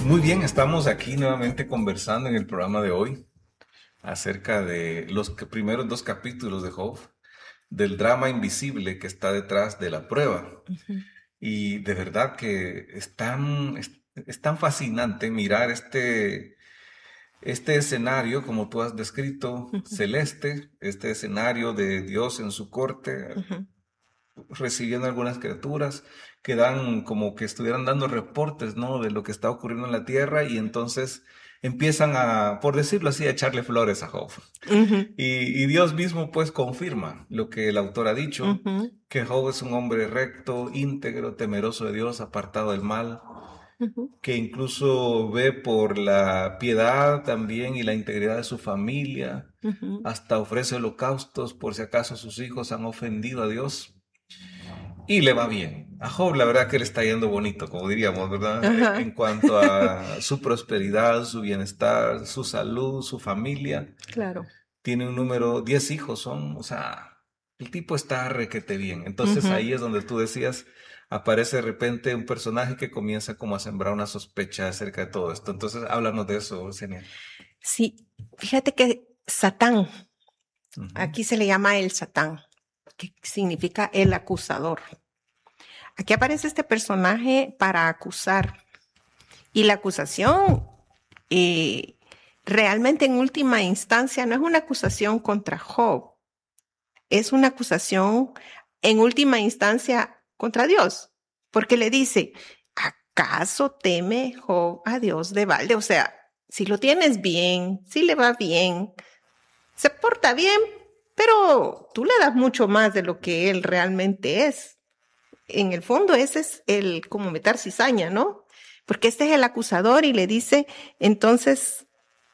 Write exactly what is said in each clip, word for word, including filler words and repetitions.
Muy bien, estamos aquí nuevamente conversando en el programa de hoy acerca de los que- primeros dos capítulos de Job, del drama invisible que está detrás de la prueba. Ujú, Y de verdad que es tan, es, es tan fascinante mirar este, este escenario, como tú has descrito, ujú, celeste, este escenario de Dios en su corte, ujú. recibiendo algunas criaturas que dan como que estuvieran dando reportes, ¿no? De lo que está ocurriendo en la tierra y entonces empiezan a, por decirlo así, a echarle flores a Job. Ujú, Y, y Dios mismo pues confirma lo que el autor ha dicho, ujú, que Job es un hombre recto, íntegro, temeroso de Dios, apartado del mal, ujú, que incluso ve por la piedad también y la integridad de su familia, ujú. hasta ofrece holocaustos por si acaso sus hijos han ofendido a Dios. Y le va bien. A Job la verdad que le está yendo bonito, como diríamos, ¿verdad? E- En Ajá, cuanto a su prosperidad, su bienestar, su salud, su familia. claro. Tiene un número, diez hijos son, o sea, el tipo está requete bien. Entonces Ujú. ahí es donde tú decías, aparece de repente un personaje que comienza como a sembrar una sospecha acerca de todo esto. Entonces háblanos de eso, Senia. Sí, fíjate que Satán, Ujú. aquí se le llama el Satán, que significa el acusador. Aquí aparece este personaje para acusar. Y la acusación, eh, realmente en última instancia, no es una acusación contra Job, es una acusación en última instancia contra Dios, porque le dice, ¿acaso teme Job a Dios de balde? O sea, si lo tienes bien, si le va bien, se porta bien, pero tú le das mucho más de lo que él realmente es. En el fondo ese es el como meter cizaña, ¿no? Porque este es el acusador y le dice, entonces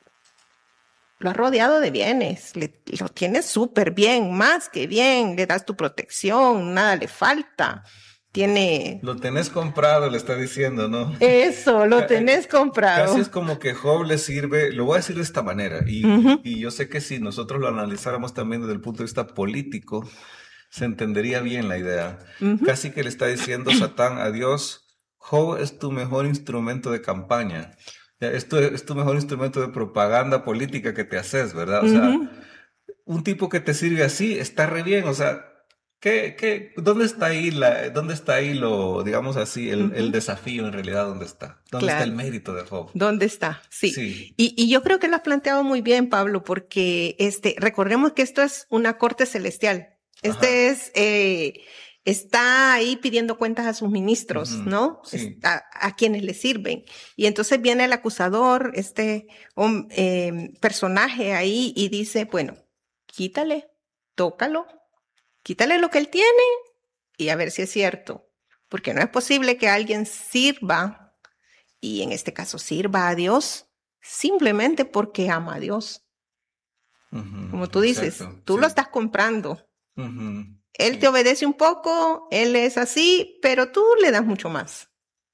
lo has rodeado de bienes, le, lo tienes súper bien, más que bien, le das tu protección, nada le falta. Tiene Lo tenés comprado, le está diciendo, ¿no? eso, lo Ca- tenés eh, Casi es comprado. como que Job le sirve, lo voy a decir de esta manera, y, Ujú, y- y yo sé que si nosotros lo analizáramos también desde el punto de vista político, se entendería bien la idea. ujú. Casi que le está diciendo Satán a Dios, Job es tu mejor instrumento de campaña, ya, es tu, es tu mejor instrumento de propaganda política que te haces, ¿verdad? O Ujú. sea, un tipo que te sirve así está re bien, o sea, ¿qué, qué, dónde está ahí la, dónde está ahí lo, digamos así, el, el Ujú. desafío en realidad, dónde está? ¿Dónde está el Claro. mérito de Job? ¿Dónde está? Sí. Sí, Y, y yo creo que lo has planteado muy bien, Pablo, porque este, recordemos que esto es una corte celestial. ajá, Este es, eh, está ahí pidiendo cuentas a sus ministros, ujú, ¿no? Es- sí, a, a quienes le sirven. Y entonces viene el acusador, este hom- eh, personaje ahí y dice, bueno, quítale, tócalo, quítale lo que él tiene y a ver si es cierto. Porque no es posible que alguien sirva y en este caso sirva a Dios simplemente porque ama a Dios. ujú, Como tú dices, exacto, tú lo sí, estás comprando. ujú, Él te sí. obedece un poco, él es así, pero tú le das mucho más.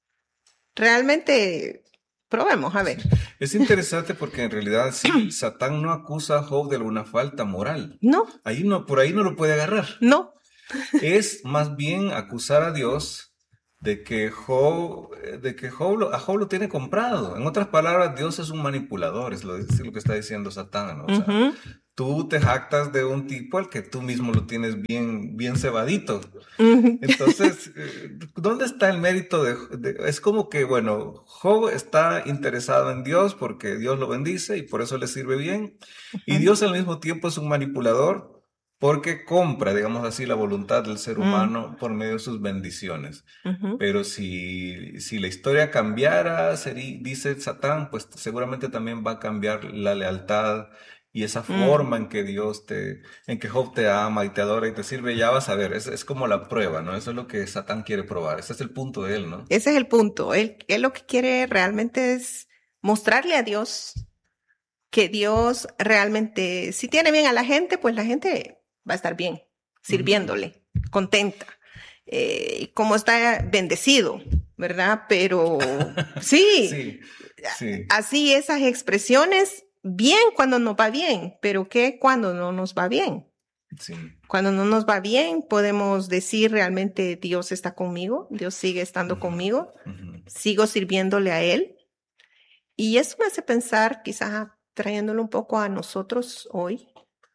Realmente, probemos, a ver. Sí. Es interesante porque en realidad sí, Satán no acusa a Job de alguna falta moral. No, Ahí no, por ahí no lo puede agarrar. no. Es más bien acusar a Dios de que Job, eh, de que Job lo- a Job lo tiene comprado. En otras palabras, Dios es un manipulador, es lo, es lo que está diciendo Satán, ¿no? O sea, Ujú, tú te jactas de un tipo al que tú mismo lo tienes bien, bien cebadito. ujú, Entonces, eh, ¿dónde está el mérito de, de- Es como que, bueno, Job está interesado en Dios porque Dios lo bendice y por eso le sirve bien. Y ujú, Dios al mismo tiempo es un manipulador porque compra, digamos así, la voluntad del ser mm, humano por medio de sus bendiciones. ujú, Pero si, si la historia cambiara, sería, dice Satán, pues seguramente también va a cambiar la lealtad y esa mm. forma en que Dios te, en que Job te ama y te adora y te sirve, ya vas a ver, es, es como la prueba, ¿no? Eso es lo que Satán quiere probar, ese es el punto de él, ¿no? Ese es el punto. Él, él lo que quiere realmente es mostrarle a Dios que Dios realmente, si tiene bien a la gente, pues la gente va a estar bien, Ujú. sirviéndole, contenta, eh, como está bendecido, ¿verdad? Pero sí, Sí, sí, así esas expresiones, bien cuando nos va bien, pero ¿qué cuando no nos va bien? sí. Cuando no nos va bien, podemos decir realmente Dios está conmigo, Dios sigue estando Ujú, conmigo, ujú, sigo sirviéndole a Él. Y eso me hace pensar, quizás trayéndolo un poco a nosotros hoy,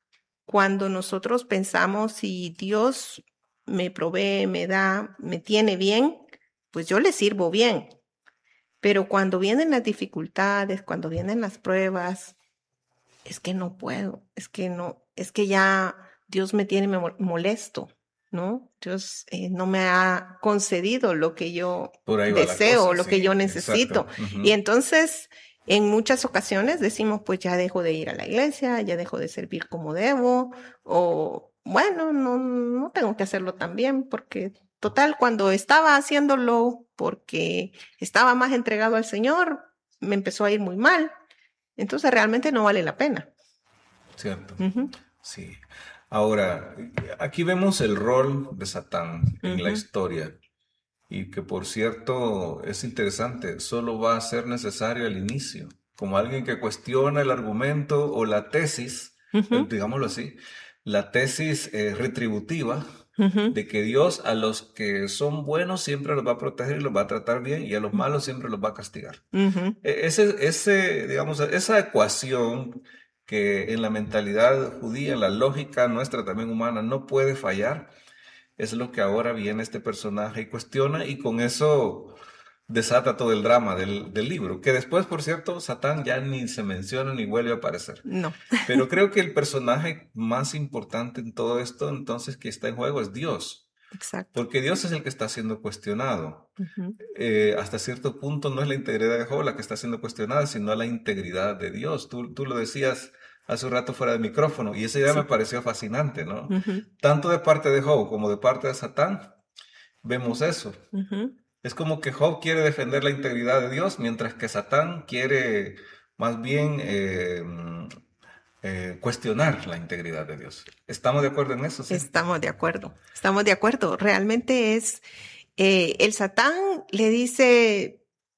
cuando nosotros pensamos si Dios me provee, me da, me tiene bien, pues yo le sirvo bien. Pero cuando vienen las dificultades, cuando vienen las pruebas, es que no puedo, es que no, es que ya Dios me tiene molesto, ¿no? Dios eh, no me ha concedido lo que yo deseo, cosa, lo sí, que yo necesito. Uh-huh. Y entonces, en muchas ocasiones decimos, pues ya dejo de ir a la iglesia, ya dejo de servir como debo, o bueno, no, no tengo que hacerlo tan bien, porque total, cuando estaba haciéndolo porque estaba más entregado al Señor, me empezó a ir muy mal. Entonces realmente no vale la pena. Cierto. Uh-huh. Sí. Ahora, aquí vemos el rol de Satán en uh-huh. la historia. Y que, por cierto, es interesante, solo va a ser necesario al inicio. Como alguien que cuestiona el argumento o la tesis, uh-huh. digámoslo así, la tesis eh, retributiva, uh-huh. de que Dios a los que son buenos siempre los va a proteger y los va a tratar bien, y a los malos siempre los va a castigar. Uh-huh. Ese, ese, digamos, esa ecuación que en la mentalidad judía, en la lógica nuestra también humana, no puede fallar, es lo que ahora viene este personaje y cuestiona, y con eso desata todo el drama del, del libro, que después, por cierto, Satán ya ni se menciona ni vuelve a aparecer. No. Pero creo que el personaje más importante en todo esto, entonces, que está en juego es Dios. Exacto. Porque Dios es el que está siendo cuestionado. Uh-huh. Eh, hasta cierto punto no es la integridad de Job la que está siendo cuestionada, sino la integridad de Dios. Tú, tú lo decías hace un rato fuera del micrófono, y esa idea sí. me pareció fascinante, ¿no? Uh-huh. Tanto de parte de Job como de parte de Satán, vemos eso. Uh-huh. Es como que Job quiere defender la integridad de Dios, mientras que Satán quiere más bien eh, eh, cuestionar la integridad de Dios. ¿Estamos de acuerdo en eso? ¿Sí? Estamos de acuerdo, estamos de acuerdo. Realmente es, eh, el Satán le dice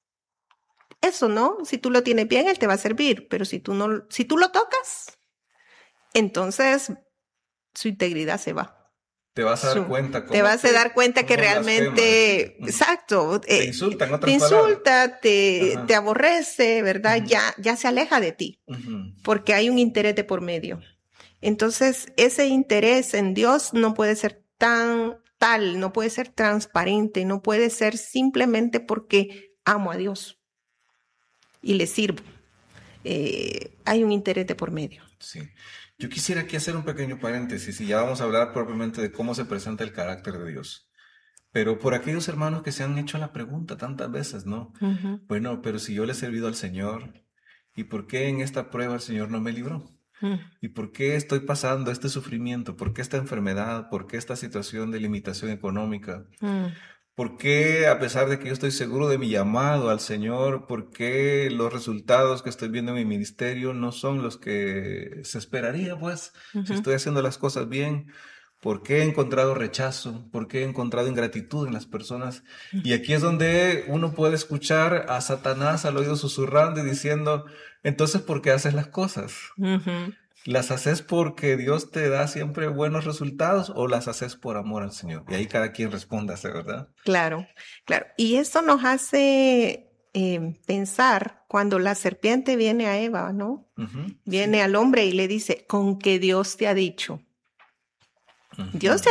eso, ¿no? Si tú lo tienes bien, él te va a servir, pero si tú no, si tú lo tocas, entonces su integridad se va. Te vas a dar Su, cuenta. Cómo te vas te, a dar cuenta que realmente, exacto. Te eh, insulta, en otras te insulta, te, Ajá. te aborrece, ¿verdad? Uh-huh. Ya, ya se aleja de ti, uh-huh. porque hay un interés de por medio. Entonces, ese interés en Dios no puede ser tan tal, no puede ser transparente, no puede ser simplemente porque amo a Dios y le sirvo. Eh, hay un interés de por medio. Sí. Yo quisiera aquí hacer un pequeño paréntesis y ya vamos a hablar propiamente de cómo se presenta el carácter de Dios. Pero por aquellos hermanos que se han hecho la pregunta tantas veces, ¿no? Uh-huh. Bueno, pero si yo le he servido al Señor, ¿y por qué en esta prueba el Señor no me libró? Uh-huh. ¿Y por qué estoy pasando este sufrimiento? ¿Por qué esta enfermedad? ¿Por qué esta situación de limitación económica? Uh-huh. ¿Por qué, a pesar de que yo estoy seguro de mi llamado al Señor, por qué los resultados que estoy viendo en mi ministerio no son los que se esperaría, pues, uh-huh. si estoy haciendo las cosas bien? ¿Por qué he encontrado rechazo? ¿Por qué he encontrado ingratitud en las personas? Uh-huh. Y aquí es donde uno puede escuchar a Satanás al oído susurrando y diciendo, entonces, ¿por qué haces las cosas? Uh-huh. ¿Las haces porque Dios te da siempre buenos resultados o las haces por amor al Señor? Y ahí cada quien respóndase, ¿verdad? Claro, claro. Y eso nos hace eh, pensar cuando la serpiente viene a Eva, ¿no? Uh-huh, viene sí. al hombre y le dice, con que Dios te ha dicho. Uh-huh. Dios te